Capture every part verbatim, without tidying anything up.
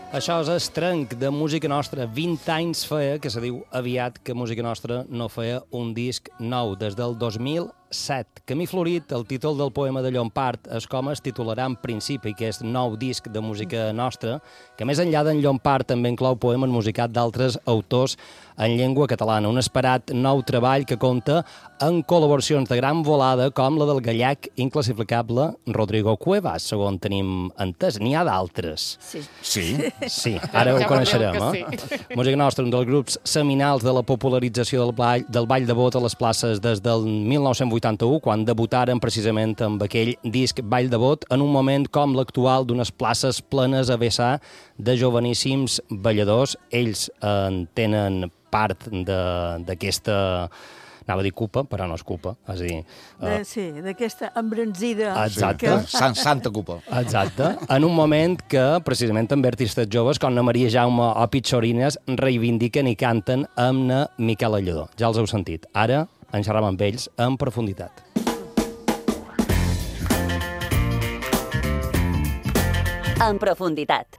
Això és el trenc de Música Nostra. vint anys feia, que se diu aviat, que Música Nostra no feia un disc nou, des del dos mil set. Camí Florit, el títol del poema de Llompart, és com es titularà en principi aquest nou disc de Música Nostra, que més enllà d'en Llompart també inclou poemes musicats d'altres autors en llengua catalana. Un esperat nou treball que compta en col·laboracions de gran volada com la del gallec inclassificable Rodrigo Cuevas, segons tenim entès. N'hi ha d'altres. Sí. Sí? Sí, ara ho coneixerem, eh? Música Nostra, un dels grups seminals de la popularització del ball, del ball de bot a les places des del mil nou-cents vuitanta-u, quan debutaren precisament amb aquell disc Ball de Bot, en un moment com l'actual d'unes places plenes a vessar de joveníssims balladors. Ells en tenen part d'aquesta... Anava a dir culpa, però no és culpa. És a dir, de, uh, sí, d'aquesta embranzida. Exacte. Que... Sant, santa culpa. Exacte. En un moment que, precisament, també artistes joves com na Maria Jaume o Pizzorines reivindiquen i canten amb na Miquela Lledó. Ja els heu sentit. Ara en xerram amb ells en profunditat. En profunditat.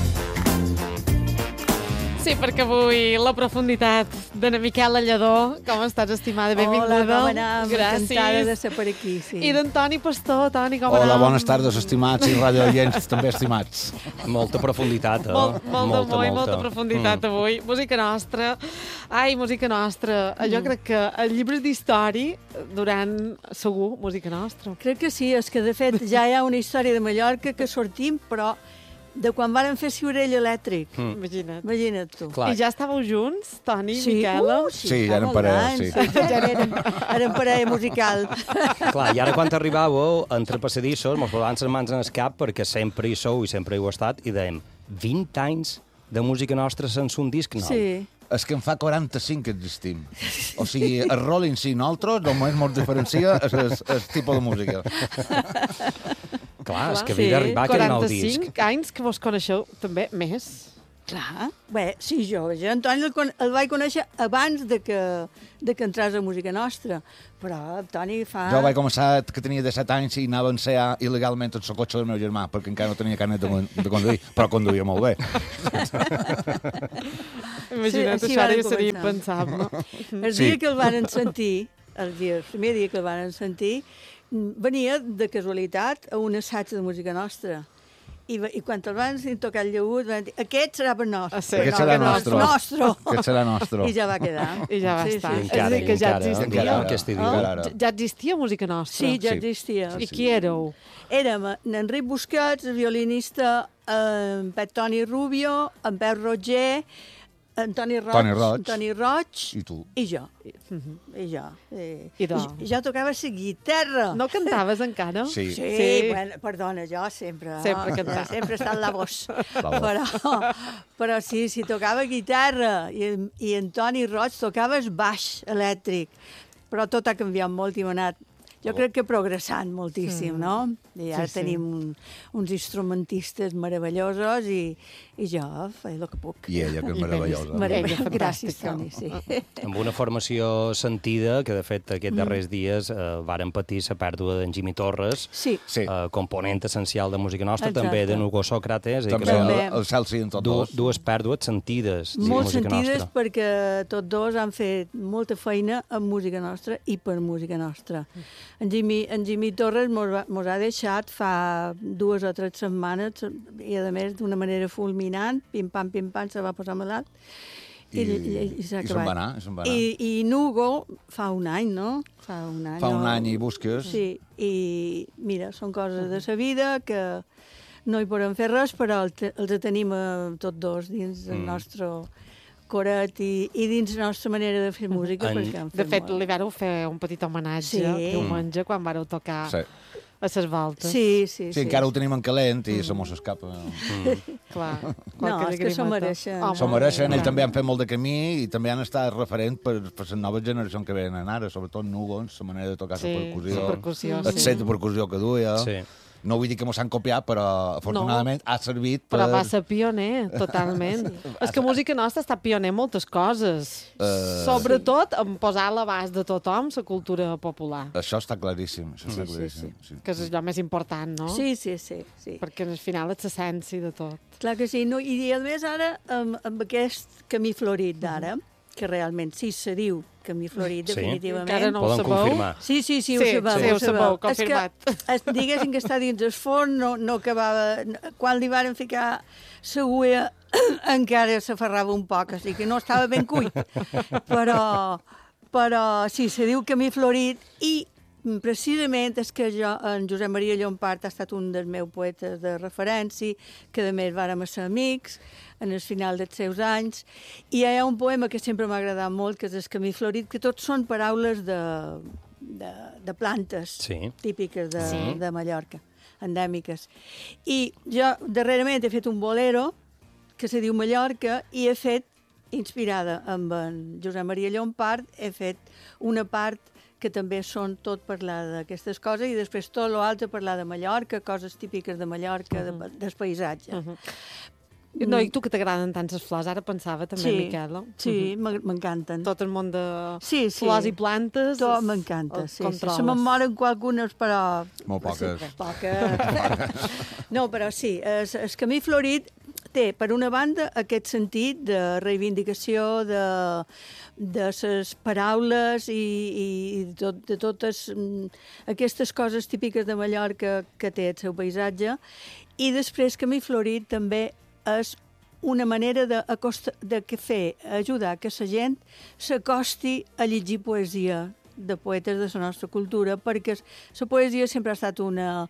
Sí, perquè avui la profunditat de na Miquela Lledó. Com estàs, estimada? Benvinguda. Hola, com anam? Gràcies. Encantada de ser per aquí, sí. I d'en Toni Pastor. Toni, com Hola, anam? bones tardes, estimats i radioients també estimats. Molta profunditat, eh? Molt, molt molta, d'amor i molta. molta profunditat mm. avui. Música Nostra. Ai, Música Nostra. Mm. Jo crec que el llibre d'història, durant, segur, Música Nostra. Crec que sí, és que de fet ja hi ha una història de Mallorca que sortim, però de quan varen fer Ciurell elèctric. Mm. Imagina't. Imagina't tu. Clar. I ja estàveu junts, Toni i Sí, Miquela? uh, sí, Sí, ja fa eren molts parella, anys, sí. Ja eren, eren parella musical. Clar, i ara quan arribàveu entre passadissos, mos posaven les mans en el cap perquè sempre hi sou i sempre hi heu estat i dèiem vint anys de Música Nostra sense un disc nou. Sí. És que en fa quaranta-cinc que existim. O sigui, el Rolling Stone, nosaltres, del moment ens diferencia el tipus de música. Clar, és que havia d'arribar aquest nou disc. quaranta-cinc anys que vos coneixeu també més. Clar. Bé, sí, jo, jo Antoni el, con el vaig conèixer abans de que, de que entrés a Música Nostra, però Toni fa... Jo vaig començar que tenia disset anys i anava a ensenyar il·legalment el cotxe del meu germà, perquè encara no tenia carnet de, de conduir, però conduïa molt bé. Imagina't, Sí, així això varen ara seria començar. impensable. El Sí. dia que el varen sentir, el, dia, el primer dia que el varen sentir, venia de casualitat a un assaig de Música Nostra. I, I quan el van tocar el llaüt, van dir, aquest serà per nostre. Ah, sí? Aquest no, serà que no, nostre. Nostre. Aquest serà nostre. I ja va quedar. I ja va Sí, estar. sí. I encara, És a dir, que i ja encara, existia. encara, Encara, aquest encara idioma. ara. Ja, ja existia Música Nostra? Sí, ja Sí. existia. I qui éreu? Érem en Enric Busquets, el violinista, en Pep Toni Rubio, en Pep Roger, en Toni Roig, Toni Roig. Toni Roig I tu. i jo. I jo. I, I tu. I jo tocava la guitarra. No cantaves encara? Sí. Sí, Sí. Bueno, perdona, jo sempre... Sempre no? cantar. Sempre he estat la voz. La voz. Però, però sí, sí, tocava guitarra i, en- i en Toni Roig tocava el baix elèctric. Però tot ha canviat molt i hem anat, jo crec que progressant moltíssim, Mm. no? I ara Sí, sí. tenim un, uns instrumentistes meravellosos i, i jo faig el que puc. I ella, que és meravellosa. Meravellosa. Ella, Gràcies, fantàstica. Toni, sí. Amb una formació sentida, que de fet aquests Mm. darrers dies eh, varen patir la pèrdua d'en Jimmy Torres, Sí, Sí. eh, component essencial de Música Nostra, Exacte. també de Hugo Sócrates, i que També són També. el, el cel sí en tots du dos. dues pèrdues sentides de molt Música sentides Nostra. perquè tots dos han fet molta feina amb Música Nostra i per Música Nostra. En Jimmy, en Jimmy Torres mos, va, mos ha deixat fa dues o tres setmanes i, a més, d'una manera fulminant, pim-pam, pim-pam, se va posar malalt. I, i, i, i s'ha i se'n va acabat. anar, i se'n va anar. I, I Nugo fa un any, no? Fa un any. Fa un no? any i busques. Sí, i mira, són coses de la vida que no hi podem fer res, però el te, els tenim a tots dos dins del Mm. nostre coret i, i dins la nostra manera de fer música. En- perquè han De fet, molt. li vareu fer un petit homenatge Sí. diumenge quan vareu tocar Sí. a ses voltes. Sí, sí, Sí, encara ho tenim en calent i se mos escapa. Clar. No, qualque és que s'ho llagrimeta. mereixen. Home, S'ho mereixen, clar. ells també han fet molt de camí i també han estat referent per, per les noves generacions que venen ara, sobretot Nugo, la manera de tocar la Sí, percussió, la percussió, el sí. set de percussió que duia. Sí. No vull dir que mos han copiat, però afortunadament no, ha servit per... Però va ser pioner, totalment. Sí. És que Música Nostra està pioner en moltes coses. Uh... Sobretot en posar a l'abast de tothom la cultura popular. Això està claríssim, això està sí, claríssim. Sí, sí. Sí. Que és allò més important, no? Sí, sí, sí. sí. Perquè al final és l'essència de tot. Clar que sí. No? I a més ara, amb, amb aquest camí florit d'ara, mm -hmm. que realment sí se diu Camí Florit, sí. definitivament. Encara no ho Poden sabeu? confirmar. Sí, sí, sí, ho sí, sabeu. Sí, ho sabeu, confirmat. És que, es, diguéssim que està dins el forn, no, no acabava... Quan li varen ficar següia, encara s'aferrava un poc, o sigui que no estava ben cuit. Però, però sí, se diu Camí Florit i precisament és que jo, en Josep Maria Llompart ha estat un dels meus poetes de referència, que a més vàrem ser amics en el final dels seus anys, i hi ha un poema que sempre m'ha agradat molt, que és el Camí Florit, que tots són paraules de, de, de plantes sí. típiques de, sí. de Mallorca, endèmiques. I jo darrerament he fet un bolero que se diu Mallorca i he fet, inspirada amb en Josep Maria Llompart, he fet una part que també són tot parlar d'aquestes coses i després tot l'altre parlar de Mallorca, coses típiques de Mallorca, uh -huh. de, del paisatge. Uh -huh. No, i tu que t'agraden tant les flors, ara pensava també, sí, Miquela. Sí, uh -huh. m'encanten. Tot el món de sí, sí. flors i plantes. Tot m'encanta, sí. sí. Se me'n moren qualcunes, però... Molt poques. Sí, poques. No, però sí, el, el Camí Florit té, per una banda, aquest sentit de reivindicació de, de les paraules i, i tot, de totes aquestes coses típiques de Mallorca que té el seu paisatge. I després, Camí Florit també és una manera de, de que fer, ajudar que la gent s'acosti a llegir poesia de poetes de la nostra cultura, perquè la poesia sempre ha estat una...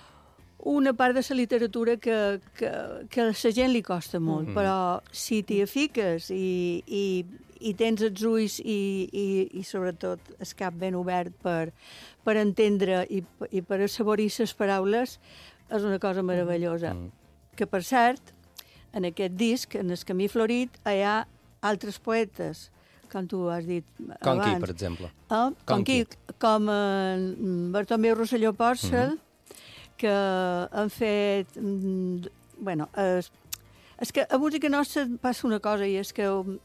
una part de la literatura que, que, que a la gent li costa molt, mm -hmm. però si t'hi fiques i, i, i tens els ulls i, i, i sobretot el cap ben obert per, per entendre i, i per assaborir les paraules, és una cosa meravellosa. Mm -hmm. Que, per cert, en aquest disc, en el Camí Florit, hi ha altres poetes, com tu has dit abans. Com qui, per exemple? Eh? Com, com qui? Com en Bartomeu Rosselló Pòrcel, mm -hmm. que han fet... Bueno, és, és que a Música Nostra passa una cosa, i és que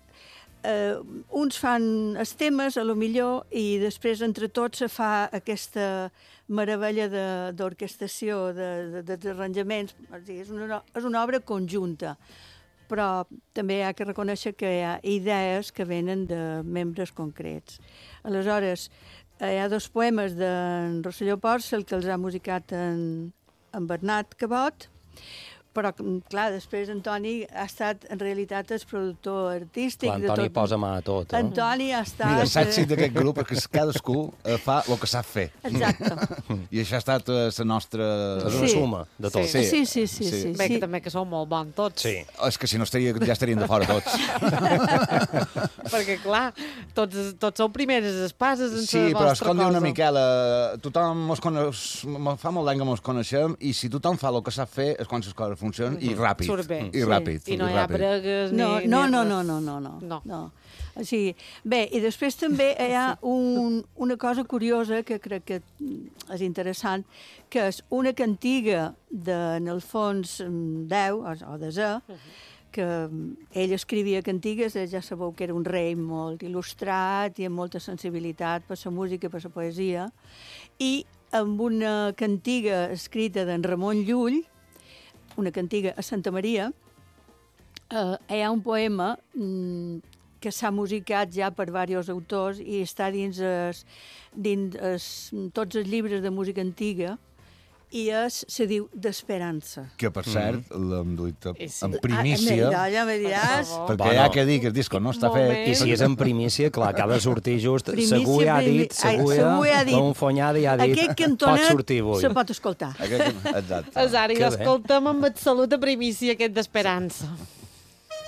eh, uns fan els temes, a lo millor, i després entre tots se fa aquesta meravella d'orquestació, de, de, de arranjaments. És una, és una obra conjunta, però també hi ha que reconèixer que hi ha idees que venen de membres concrets. Aleshores, hi ha dos poemes d'en Rosselló Pòrcel que els ha musicat en, en Bernat Cabot, però, clar, després Antoni ha estat, en realitat, el productor artístic. L'Antoni posa mà a tot, eh? Antoni ha estat... Mira, saps d'aquest grup és que cadascú fa el que sap fer. Exacte. I això ha estat la nostra... És una suma de tot. Sí, sí, sí. sí, sí, sí. Bé, que també que sou molt bons tots. Sí. És que si no estaria, ja estarien de fora tots. Perquè, clar, tots, tots sou primeres espases en sí, la vostra cosa. Sí, però és com diu una Miquela, tothom mos coneix, fa molt d'any que mos coneixem, i si tothom fa el que sap fer és quan les coses funcionen, i ràpid. Surt bé. I ràpid. I no hi ha bregues ni... No, no, no, no, no, no, no. no. no. O sigui, bé, i després també hi ha un, una cosa curiosa que crec que és interessant, que és una cantiga de, en el fons, deu, o de ze, que ell escrivia cantigues, ja sabeu que era un rei molt il·lustrat i amb molta sensibilitat per la música, per la poesia, i amb una cantiga escrita d'en Ramon Llull, una cantiga a Santa Maria, eh, hi ha un poema mm, que s'ha musicat ja per diversos autors i està dins, es, dins es, tots els llibres de música antiga, i és, se diu d'Esperança. Que, per cert, mm. l'hem duit en Ah, primícia, ja, ja me diràs. perquè Bueno. hi ha que dir que el disco no està fet. Moment. I si és en primícia, clar, que ha de sortir just... Primícia, Segur ja ha primi- dit, Ai, segur segur ja ha ja, dit. un fonyada ja ha dit, Aquest pot cantonet sortir avui. se pot escoltar. Aquest, exacte. És ara, i Que bé. l'escoltem amb absoluta primícia, aquest d'Esperança.